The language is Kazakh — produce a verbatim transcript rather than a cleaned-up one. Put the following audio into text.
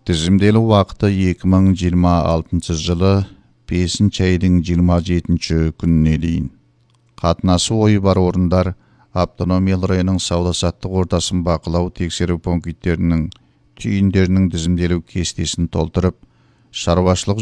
Тізімделу вақыты екі мың жиырма алтыншы жылы бесінші айдың жиырма жетінші күніне дейін. Қатынасы ойы бар орындар автономиялы районның сауда-саттық ортасын бақылау тексеру пункттерінің түйіндерінің тізімделу кестесін толтырып, шаруашылық